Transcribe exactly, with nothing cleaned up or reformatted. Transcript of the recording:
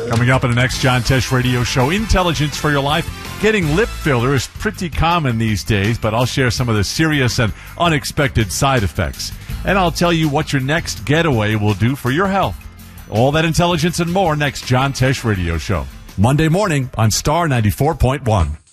Coming up in the next John Tesh radio show, Intelligence for Your Life. Getting lip filler is pretty common these days, but I'll share some of the serious and unexpected side effects. And I'll tell you what your next getaway will do for your health. All that intelligence and more next John Tesh radio show. Monday morning on Star ninety-four point one.